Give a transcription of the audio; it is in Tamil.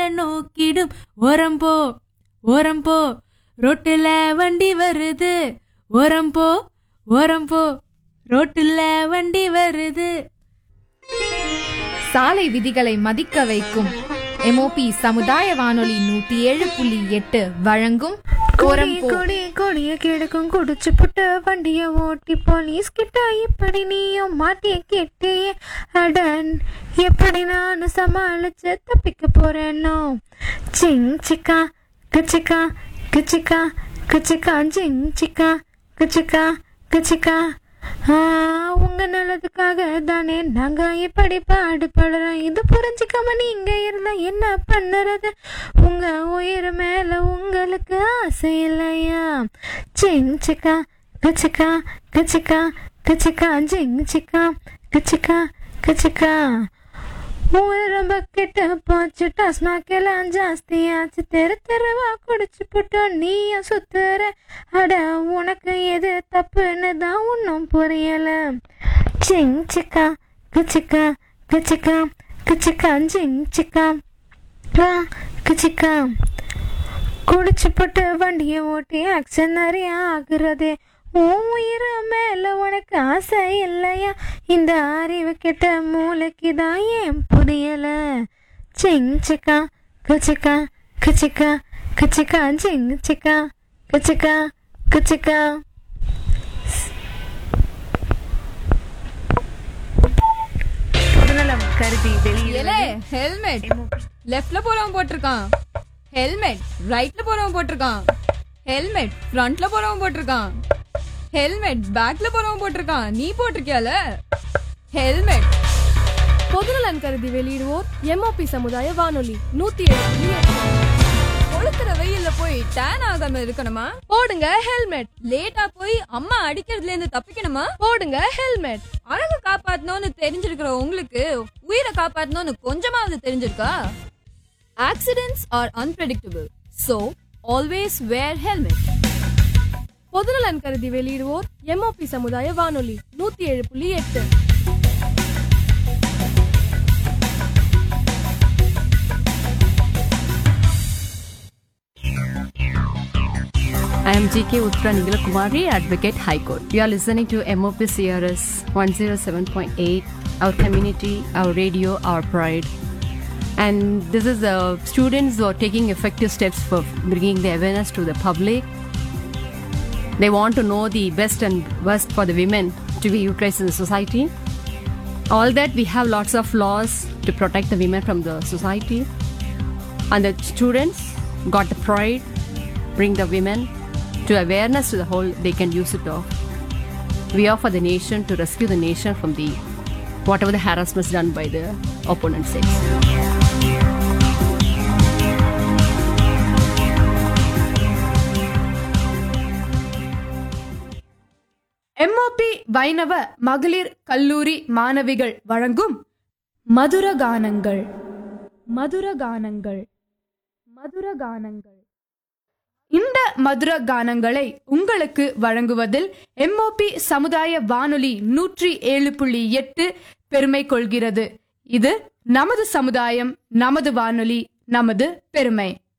நோக்கிடும். ஓரம்போ ஓரம்போ ரோட்டுல வண்டி வருது. ஓரம்போ ஓரம்போ ரோட்டுல வண்டி வருது. சாலை விதிகளை மதிக்க வைக்கும் எம்ஓபி சமுதாய வானொலி 107.8 வழங்கும் கொடிய கிடக்கும் குடிச்சு புட்டு வண்டிய ஓட்டி போலீஸ் கிட்ட இப்படி நீயும் மாட்டிய கேட்டே அடன் எப்படி நானும் சமாளிச்சு தப்பிக்க போறேனோ. சிங் சிக்கா கச்சிக்கா கச்சிக்கா கச்சிக்கா ஜிங் சிக்கா கச்சிக்கா கச்சிக்கா. உங்க நல்லதுக்காக தானே நாங்க இப்படி பாடுபடுறோம். இது புரிஞ்சுக்காம நீங்க இருந்தா என்ன பண்ணுறது? உங்க உயிர் மேல உங்களுக்கு ஆசை இல்லையா? சிங் சிக்கா கச்சிக்கா கச்சிக்கா கச்சிக்கா ஜிங் சிக்கா கச்சிக்கா கச்சிக்கா. ரொம்ப கெட்டு போச்சு, டாஸ்மாக் எல்லாம் ஜாஸ்தியாச்சு, தெருவா குடிச்சு போட்டு நீயும் சுத்துற. அட உனக்கு எது தப்புன்னு தான் ஒன்னும் புரியல. சிங் சிக்கா கச்சிக்கா கச்சிக்கா கச்சிக்கா ஜிங் சிக்கா கச்சிக்கா. குடிச்சு போட்டு வண்டியை ஓட்டி ஆக்சன் நிறைய ஆகுறதே. உன் உயிர் மேல உனக்கு ஆசை இல்லையா? இந்த அறிவு கெட்ட மூளைக்கு தான் ஏன் புரியல? சிங் சிக்கா கச்சிக்கா கச்சிக்கா கச்சிக்கா ஜிங் சிக்கா கச்சிக்கா கச்சிக்கா. கருதி வெளியில ஹெல்மெட் லெஃப்ட்ல போறவன் போட்டிருக்கான், ஹெல்மெட் ரைட்ல போறவன் போட்டிருக்கான், ஹெல்மெட் ஃப்ரண்ட்ல போறவன் போட்டிருக்கான், ஹெல்மெட் பேக்ல போறவன் போட்டிருக்கான். நீ போட்டிருக்கியால ஹெல்மெட்? பொதுநலன் கருதி வெளியிடுவோர் எம்ஓபி சமுதாய வானொலி 107.8. கொளுத்துற வெயில்ல போய் டேன் ஆகாம இருக்கணுமா? போடுங்க ஹெல்மெட். லேட்டா போய் அம்மா அடிக்கிறதுல இருந்து தப்பிக்கணுமா? போடுங்க ஹெல்மெட். அழகு காப்பாத்தணும்னு தெரிஞ்சிருக்கிற உங்களுக்கு உயிரை காப்பாத்தணும்னு கொஞ்சமாவது தெரிஞ்சிருக்கா? Accidents R அன்பிரெடிக்டபிள், so always wear helmet. பொதுநலன் கருதி வெளியிடுவோர் எம்ஓபி சமுதாய வானொலி 107.8. I am GK Uttara Nigala Kumari, Advocate High Court. You are listening to MOP CRS 107.8, our community, our radio, our pride. And this is the students who are taking effective steps for bringing the awareness to the public. They want to know the best and worst for the women to be utilized in the society. All that we have lots of laws to protect the women from the society. And the students got the pride, bring the women to awareness to the whole, they can use it off. We are for the nation, to rescue the nation from the whatever the harassment done by the opponent sex. MOP வைணவ மகளிர் கல்லூரி மாணவிகள் வழங்கும் மதுரகானங்கள். மதுரகானங்கள் மதுரகானங்கள். இந்த மதுரகானங்களை உங்களுக்கு வழங்குவதில் எம்ஓபி சமுதாய வானொலி 107.8 பெருமை கொள்கிறது. இது நமது சமுதாயம், நமது வானொலி, நமது பெருமை.